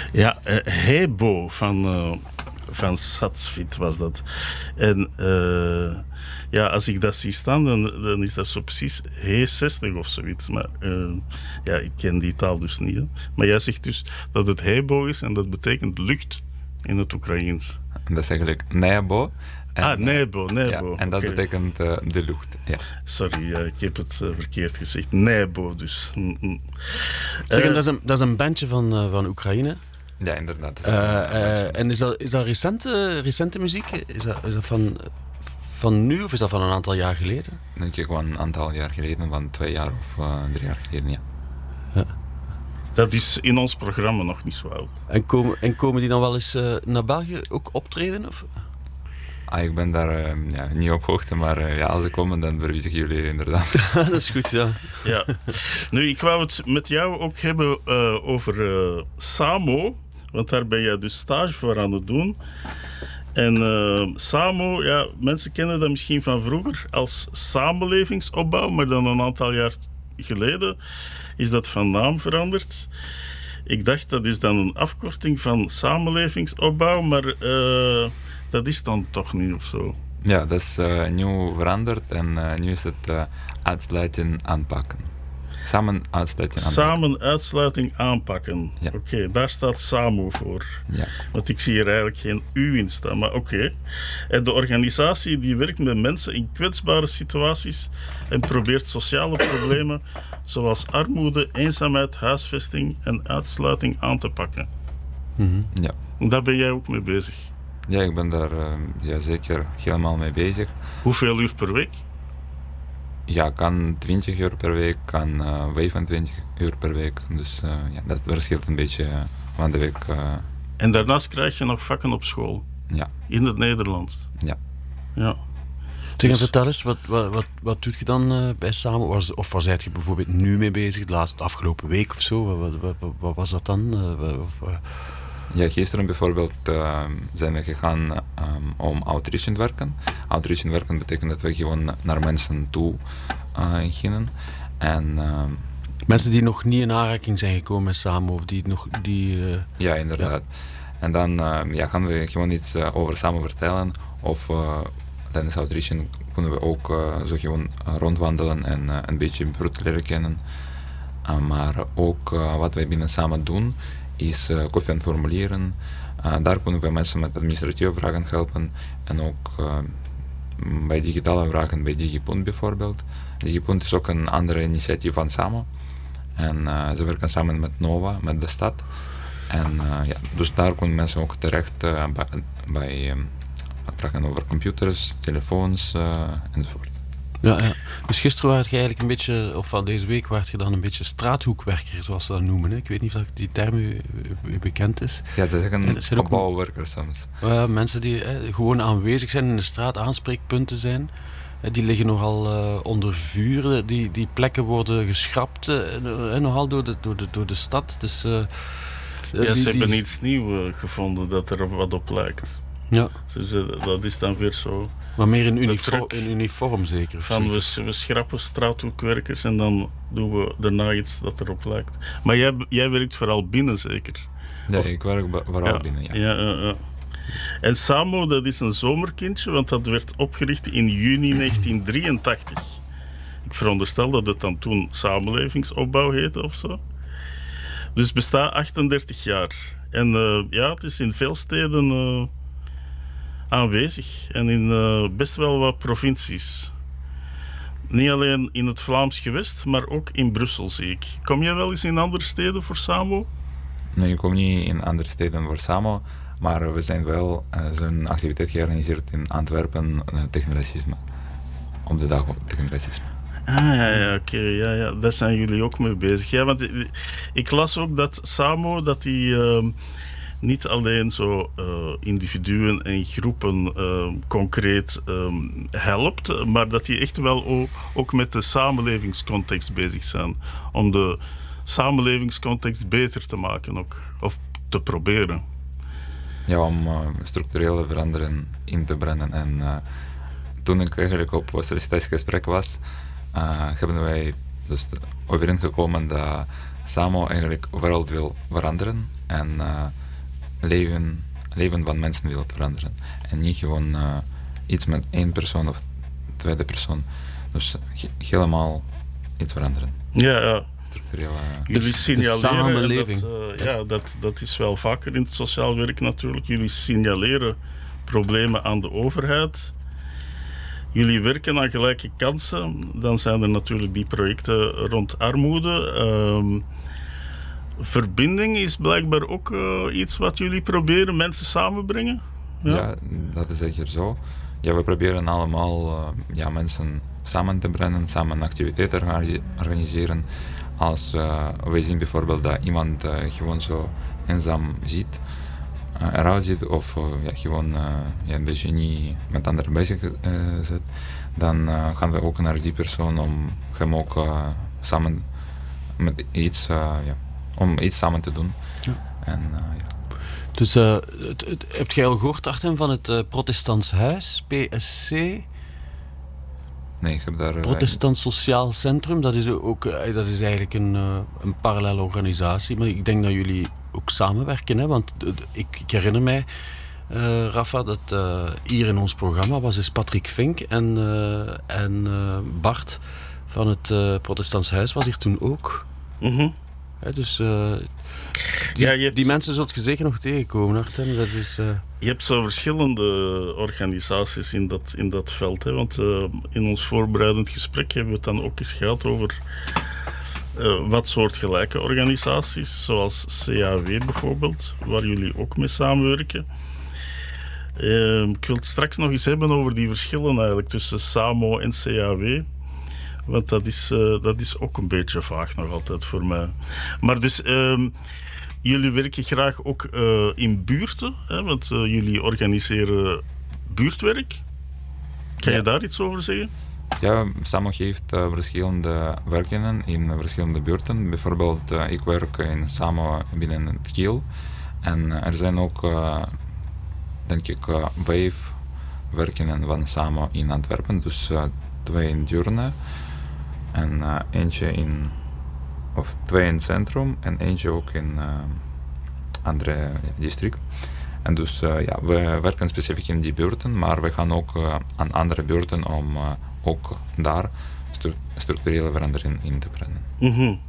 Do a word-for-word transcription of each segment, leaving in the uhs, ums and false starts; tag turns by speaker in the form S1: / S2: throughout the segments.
S1: Ja, uh, Hebo van, uh, van Satsfit was dat. En uh, ja, als ik dat zie staan, dan, dan is dat zo precies H zestig of zoiets. Maar uh, ja, ik ken die taal dus niet. Hè. Maar jij zegt dus dat het Hebo is en dat betekent lucht in het Oekraïens.
S2: Dat is eigenlijk Nebo.
S1: En, ah, Nebo, Nebo.
S2: Ja, en dat okay. betekent uh, de lucht. Ja.
S1: Sorry, uh, ik heb het uh, verkeerd gezegd. Nebo dus. Mm-mm.
S3: Zeg, uh, dat, is een, dat is een bandje van, uh, van Oekraïne.
S2: Ja, inderdaad.
S3: Uh, uh, en is dat, is dat recente, recente muziek? Is dat, is dat van, van nu of is dat van een aantal jaar geleden?
S2: Denk je gewoon een aantal jaar geleden, van twee jaar of uh, drie jaar geleden, ja.
S1: ja. Dat is in ons programma nog niet zo oud.
S3: En komen, en komen die dan wel eens uh, naar België ook optreden? Of?
S2: Ah, ik ben daar uh, ja, niet op hoogte, maar uh, ja, als ze komen, dan verwijs ik jullie inderdaad.
S3: Dat is goed, ja.
S1: ja. Nu, ik wou het met jou ook hebben uh, over uh, Samo, want daar ben jij dus stage voor aan het doen. En uh, Samo, ja, mensen kennen dat misschien van vroeger als samenlevingsopbouw, maar dan een aantal jaar geleden is dat van naam veranderd. Ik dacht, dat is dan een afkorting van samenlevingsopbouw, maar uh, dat is dan toch niet of zo?
S2: Ja, dat is uh, nieuw veranderd en uh, nu is het uh, uitsluiting aanpakken. Samen uitsluiting aanpakken.
S1: Samen uitsluiting aanpakken. Ja. Oké, okay, daar staat SAMO voor.
S2: Ja.
S1: Want ik zie er eigenlijk geen U in staan, maar oké. Okay. En de organisatie die werkt met mensen in kwetsbare situaties en probeert sociale problemen zoals armoede, eenzaamheid, huisvesting en uitsluiting aan te pakken.
S2: Mm-hmm. Ja.
S1: Daar ben jij ook mee bezig?
S2: Ja, ik ben daar uh, ja, zeker helemaal mee bezig.
S1: Hoeveel uur per week?
S2: Ja, kan twintig uur per week, kan uh, vijfentwintig uur per week. Dus uh, ja, dat verschilt een beetje uh, van de week. Uh...
S1: En daarnaast krijg je nog vakken op school?
S2: Ja.
S1: In het Nederlands?
S2: Ja.
S1: Ja.
S3: Zeg, dus... vertel eens, wat, wat, wat, wat doe je dan uh, bij Samo? Was, of waar zijt je bijvoorbeeld nu mee bezig, de laatste, de afgelopen week of zo? Wat, wat, wat, wat was dat dan? Uh, wat, wat...
S2: Ja, gisteren bijvoorbeeld uh, zijn we gegaan um, om outreach te werken. Outreach te werken betekent dat we gewoon naar mensen toe uh, gingen. En, uh,
S3: mensen die nog niet in aanraking zijn gekomen met Samo of die nog die. Uh,
S2: ja, inderdaad. Ja. En dan uh, ja, gaan we gewoon iets uh, over Samo vertellen. Of uh, tijdens outreach kunnen we ook uh, zo gewoon uh, rondwandelen en uh, een beetje broed leren kennen. Uh, maar ook uh, wat wij binnen Samo doen is uh, koffie en formulieren. Uh, daar kunnen we mensen met administratieve vragen helpen. En ook uh, bij digitale vragen, bij DigiPunt bijvoorbeeld. DigiPunt is ook een ander initiatief van Samo. En uh, ze werken samen met Nova, met de stad. En uh, ja, dus daar kunnen mensen ook terecht uh, bij, bij um, vragen over computers, telefoons uh, enzovoort.
S3: Ja, ja. Dus gisteren was je eigenlijk een beetje, of van deze week was je dan een beetje straathoekwerker, zoals ze dat noemen. Hè? Ik weet niet of die term u, u bekend is.
S2: Ja, dat zeggen opbouwwerkers soms.
S3: Uh, mensen die eh, gewoon aanwezig zijn in de straat, aanspreekpunten zijn. Eh, die liggen nogal uh, onder vuur. Die, die plekken worden geschrapt, uh, eh, nogal door de, door, de, door de stad. Dus, uh,
S1: ja, die, ze hebben die... iets nieuws uh, gevonden dat er wat op lijkt.
S3: Ja.
S1: Dus uh, dat is dan weer zo...
S3: Maar meer in uniform, in uniform zeker?
S1: Van we, we schrappen straathoekwerkers en dan doen we daarna iets dat erop lijkt. Maar jij, jij werkt vooral binnen zeker?
S2: Ja, of? Ik werk vooral
S1: ja,
S2: binnen, ja.
S1: ja, ja, ja. En Samo, dat is een zomerkindje, want dat werd opgericht in juni negentien drieëntachtig. Ik veronderstel dat het dan toen Samenlevingsopbouw heette of zo. Dus het bestaat achtendertig jaar. En uh, ja, het is in veel steden... Uh, aanwezig en in uh, best wel wat provincies. Niet alleen in het Vlaams gewest, maar ook in Brussel zie ik. Kom jij wel eens in andere steden voor Samo?
S2: Nee, ik kom niet in andere steden voor Samo, maar we zijn wel uh, zo'n activiteit georganiseerd in Antwerpen uh, tegen racisme. Op de dag tegen racisme.
S1: Ah ja, ja oké, okay, ja, ja, daar zijn jullie ook mee bezig. Ja, want ik las ook dat Samo, dat die... Uh, niet alleen zo uh, individuen en groepen uh, concreet um, helpt, maar dat die echt wel ook, ook met de samenlevingscontext bezig zijn. Om de samenlevingscontext beter te maken ook. Of te proberen.
S2: Ja, om uh, structurele veranderingen in te brengen. En uh, toen ik eigenlijk op het sollicitatiegesprek was, uh, hebben wij dus overeengekomen dat Samo eigenlijk overal wil veranderen. en uh, leven, leven van mensen wil veranderen. En niet gewoon uh, iets met één persoon of tweede persoon. Dus he- helemaal iets veranderen.
S1: Ja, ja.
S2: Structurele...
S1: Jullie
S3: Dus de
S1: signaleren,
S3: samenleving.
S1: dat, uh, ja, dat, dat is wel vaker in het sociaal werk natuurlijk. Jullie signaleren problemen aan de overheid. Jullie werken aan gelijke kansen. Dan zijn er natuurlijk die projecten rond armoede. Um, verbinding is blijkbaar ook uh, iets wat jullie proberen, mensen samenbrengen. Ja,
S2: Ja, dat is zeker zo. Ja, we proberen allemaal uh, ja, mensen samen te brengen, samen activiteiten orga- organiseren. Als uh, we zien bijvoorbeeld dat iemand uh, gewoon zo eenzaam ziet, uh, eruit ziet of uh, ja, gewoon uh, ja, een beetje niet met anderen bezig uh, zit, dan uh, gaan we ook naar die persoon om hem ook uh, samen met iets, uh, ja, om iets samen te doen.
S3: Ja.
S2: En, uh, ja.
S3: Dus uh, het, het, heb jij al gehoord, Artem, van het uh, Protestants Huis, P S C?
S2: Nee, ik heb daar... uh,
S3: Protestant Sociaal Centrum, dat is, ook, uh, dat is eigenlijk een, uh, een parallele organisatie, maar ik denk dat jullie ook samenwerken, hè? Want uh, ik, ik herinner mij, uh, Rafa, dat uh, hier in ons programma was dus Patrick Vink en, uh, en uh, Bart van het uh, Protestants Huis was hier toen ook.
S1: mm-hmm.
S3: Hè? Dus uh, die,
S1: Ja, je hebt-
S3: die mensen zult je zeker nog tegenkomen, Artem. Dat is... Uh,
S1: Je hebt zo verschillende organisaties in dat, in dat veld. Hè? Want uh, in ons voorbereidend gesprek hebben we het dan ook eens gehad over uh, wat soortgelijke organisaties, zoals C A W bijvoorbeeld, waar jullie ook mee samenwerken. Uh, ik wil het straks nog eens hebben over die verschillen eigenlijk tussen SAMO en C A W. Want dat is, uh, dat is ook een beetje vaag nog altijd voor mij. Maar dus... Um, Jullie werken graag ook uh, in buurten, hè, want uh, jullie organiseren buurtwerk. Kan
S2: Ja.
S1: je daar iets over zeggen?
S2: Ja, Samo heeft uh, verschillende werken in verschillende buurten. Bijvoorbeeld, uh, ik werk in Samo binnen het Kiel. En uh, er zijn ook, uh, denk ik, uh, vijf werken van Samo in Antwerpen. Dus uh, twee in Deurne en uh, eentje in, of twee in het centrum en eentje ook in uh, andere ja, district. En dus uh, ja, we werken specifiek in die buurten, maar we gaan ook uh, aan andere buurten om uh, ook daar stru- structurele verandering in te brengen.
S1: Mm-hmm.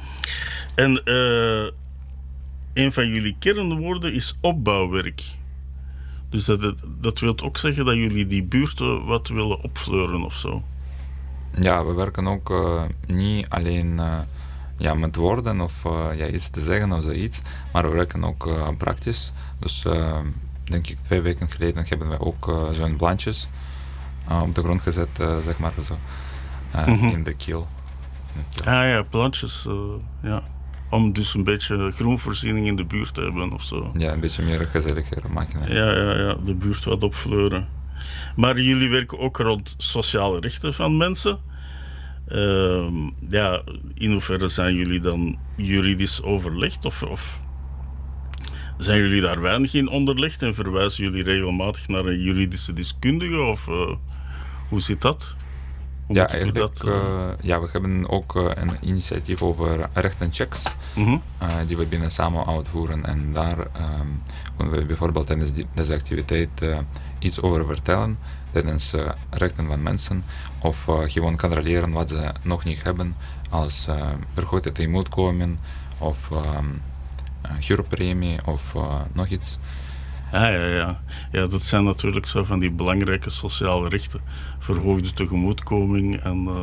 S1: En uh, een van jullie kernwoorden is opbouwwerk. Dus dat, dat, dat wil ook zeggen dat jullie die buurten wat willen opfleuren of zo.
S2: Ja, we werken ook uh, niet alleen uh, ja, met woorden of uh, ja, iets te zeggen of zoiets, maar we werken ook uh, praktisch. Dus uh, denk ik twee weken geleden hebben we ook uh, zo'n plantjes uh, op de grond gezet, uh, zeg maar zo, uh,
S1: Mhm.
S2: in de Kiel. In het, uh,
S1: Ah ja, plantjes, uh, ja. Om dus een beetje groenvoorziening in de buurt te hebben of zo.
S2: ja, een beetje meer gezelliger maken. hè.
S1: Ja, ja, ja, de buurt wat opfleuren. Maar jullie werken ook rond sociale rechten van mensen. Ehm, ja, in hoeverre zijn jullie dan juridisch overlegd? Of, of zijn jullie daar weinig in onderlegd en verwijzen jullie regelmatig naar een juridische deskundige? Of uh, hoe zit dat? Hoe
S2: Ja,
S1: moet ik me
S2: eigenlijk,
S1: dat, uh,
S2: uh, ja, we hebben ook uh, een initiatief over rechtenchecks
S1: mhm.
S2: uh, die we binnen samen uitvoeren. En daar um, kunnen we bijvoorbeeld tijdens die, deze activiteit uh, iets over vertellen, tijdens uh, rechten van mensen, of uh, gewoon controleren wat ze nog niet hebben, als uh, vergoede tegemoetkoming, of um, uh, huurpremie, of uh, nog iets.
S1: Ah, ja, ja. Ja, dat zijn natuurlijk zo van die belangrijke sociale rechten. Verhoogde tegemoetkoming en uh,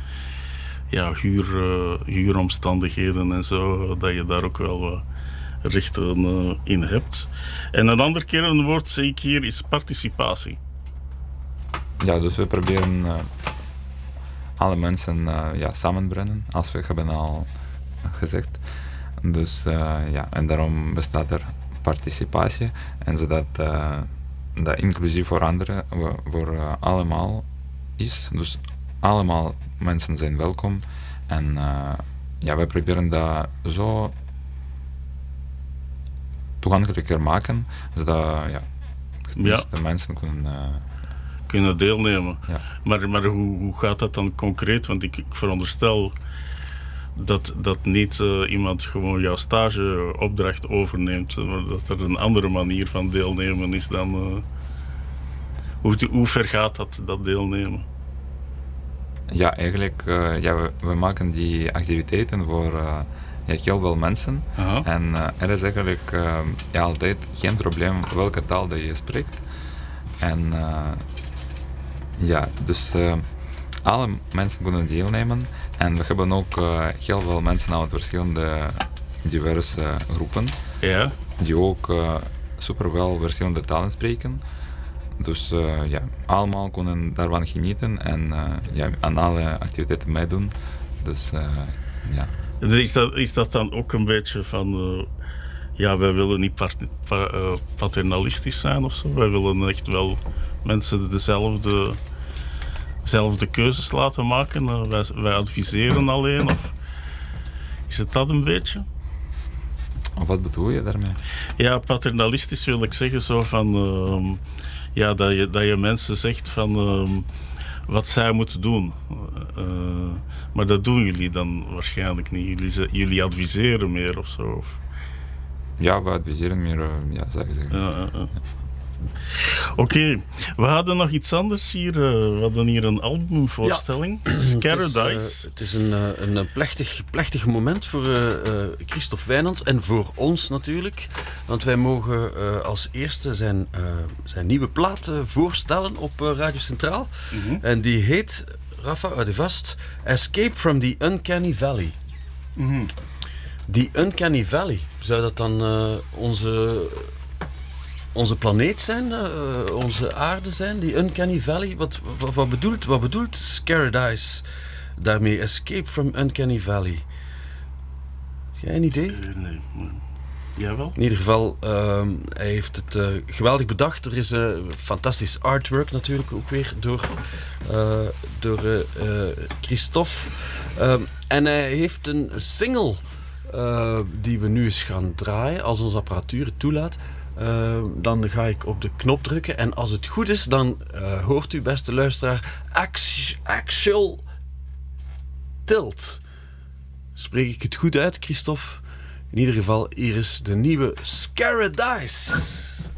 S1: ja, huur, uh, huuromstandigheden en zo. Dat je daar ook wel wat rechten uh, in hebt. En een ander keer een woord zie ik hier is participatie.
S2: Ja, dus we proberen uh, alle mensen uh, ja, samenbrengen, als we hebben al gezegd. Dus uh, ja, en daarom bestaat er participatie, en zodat uh, dat inclusief voor anderen, voor uh, allemaal is. Dus allemaal mensen zijn welkom. En uh, ja, wij proberen dat zo toegankelijker maken, zodat ja, het
S1: Ja.
S2: meeste mensen kunnen... Uh,
S1: Kunnen deelnemen.
S2: ja.
S1: Maar, maar hoe, hoe gaat dat dan concreet? Want ik, ik veronderstel dat, dat niet uh, iemand gewoon jouw stageopdracht overneemt, maar dat er een andere manier van deelnemen is dan... Uh, hoe, hoe ver gaat dat, dat deelnemen?
S2: Ja, eigenlijk, uh, ja, we, we maken die activiteiten voor uh, ja, heel veel mensen.
S1: Aha.
S2: En uh, er is eigenlijk uh, ja, altijd geen probleem welke taal dat je spreekt. En uh, ja, dus uh, alle mensen kunnen deelnemen. En we hebben ook uh, heel veel mensen uit verschillende diverse groepen.
S1: Ja.
S2: Die ook uh, superwel verschillende talen spreken. Dus uh, ja, allemaal kunnen daarvan genieten en uh, ja, aan alle activiteiten meedoen. Dus uh, ja.
S1: Is dat, is dat dan ook een beetje van... Uh, ja, wij willen niet part, pa, uh, paternalistisch zijn of zo. Wij willen echt wel mensen dezelfde, dezelfde keuzes laten maken. Uh, wij, wij adviseren alleen. Of is het dat een beetje?
S2: Wat bedoel je daarmee?
S1: Ja, paternalistisch wil ik zeggen zo van... Uh, ja, dat je, dat je mensen zegt van... Uh, wat zij moeten doen. Uh, maar dat doen jullie dan waarschijnlijk niet. Jullie, jullie adviseren meer of zo. Of...
S2: Ja, we adviseren meer, uh, ja, zou ik zeggen.
S1: Ja, uh, uh. Oké, okay. We hadden nog iets anders hier. Uh, we hadden hier een albumvoorstelling. Ja. Scaradise.
S3: Het is, uh, het is een, uh, een plechtig, plechtig moment voor uh, uh, Christophe Wijnands en voor ons natuurlijk. Want wij mogen uh, als eerste zijn, uh, zijn nieuwe plaat uh, voorstellen op uh, Radio Centraal. Mm-hmm. En die heet, Rafa, houd je vast, Escape from the Uncanny Valley.
S1: Mm-hmm.
S3: Die Uncanny Valley, zou dat dan uh, onze... onze planeet zijn, uh, onze aarde zijn, die Uncanny Valley. Wat, wat, wat, bedoelt, wat bedoelt Scaradise daarmee? Escape from Uncanny Valley. Jij een idee?
S1: Uh, nee. Jawel.
S3: In ieder geval, uh, hij heeft het uh, geweldig bedacht. Er is uh, fantastisch artwork natuurlijk ook weer door, uh, door uh, uh, Christophe. Uh, en hij heeft een single uh, die we nu eens gaan draaien, als onze apparatuur het toelaat. Uh, dan ga ik op de knop drukken en als het goed is, dan uh, hoort u, beste luisteraar, Axial Tilt. Spreek ik het goed uit, Christophe? In ieder geval, hier is de nieuwe Scaradise.